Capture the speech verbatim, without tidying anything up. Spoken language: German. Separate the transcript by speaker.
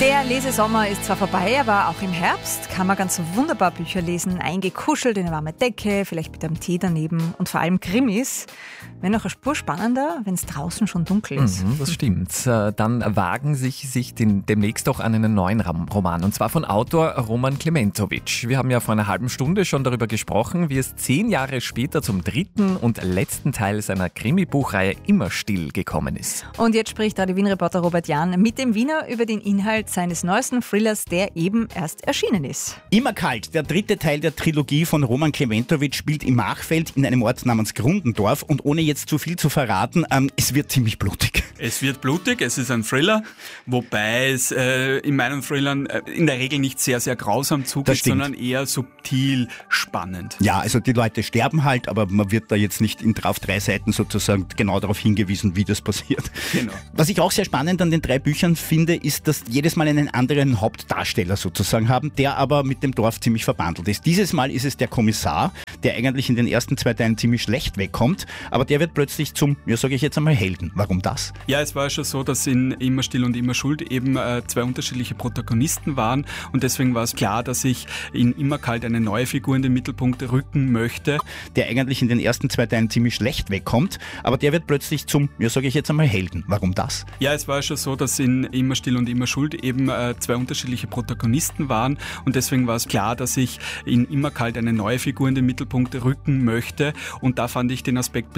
Speaker 1: Der Lesesommer ist zwar vorbei, aber auch im Herbst kann man ganz wunderbar Bücher lesen, eingekuschelt in eine warme Decke, vielleicht mit einem Tee daneben und vor allem Krimis. Wenn auch eine Spur spannender, wenn es draußen schon dunkel ist.
Speaker 2: Mhm, das stimmt. Dann wagen sich, sich den, demnächst auch an einen neuen Roman, und zwar von Autor Roman Klementowitsch. Wir haben ja vor einer halben Stunde schon darüber gesprochen, wie es zehn Jahre später zum dritten und letzten Teil seiner Krimi-Buchreihe Immerstill gekommen ist.
Speaker 1: Und jetzt spricht Radio Wien-Reporter Robert Jahn mit dem Wiener über den Inhalt seines neuesten Thrillers, der eben erst erschienen ist.
Speaker 3: Immerkalt, der dritte Teil der Trilogie von Roman Klementowitsch, spielt im Machfeld in einem Ort namens Grundendorf, und ohne jetzt zu viel zu verraten, ähm, es wird ziemlich blutig.
Speaker 4: Es wird blutig, es ist ein Thriller, wobei es äh, in meinen Thrillern äh, in der Regel nicht sehr, sehr grausam zugeht, sondern eher subtil spannend.
Speaker 3: Ja, also die Leute sterben halt, aber man wird da jetzt nicht in drauf drei Seiten sozusagen genau darauf hingewiesen, wie das passiert.
Speaker 4: Genau.
Speaker 3: Was ich auch sehr spannend an den drei Büchern finde, ist, dass jedes Mal einen anderen Hauptdarsteller sozusagen haben, der aber mit dem Dorf ziemlich verbandelt ist. Dieses Mal ist es der Kommissar, der eigentlich in den ersten zwei Teilen ziemlich schlecht wegkommt, aber der wird plötzlich zum, ja sage ich jetzt einmal, Helden. Warum das?
Speaker 4: Ja, es war schon so, dass in Immer still und immer schuld eben äh, zwei unterschiedliche Protagonisten waren, und deswegen war es klar, dass ich in Immerkalt eine neue Figur in den Mittelpunkt rücken möchte.
Speaker 3: Der eigentlich in den ersten zwei Teilen ziemlich schlecht wegkommt, aber der wird plötzlich zum, ja sage ich jetzt einmal, Helden. Warum das?
Speaker 4: Ja, es war schon so, dass in Immer still und immer schuld eben äh, zwei unterschiedliche Protagonisten waren, und deswegen war es klar, dass ich in Immerkalt eine neue Figur in den Mittelpunkt rücken möchte, und da fand ich den Aspekt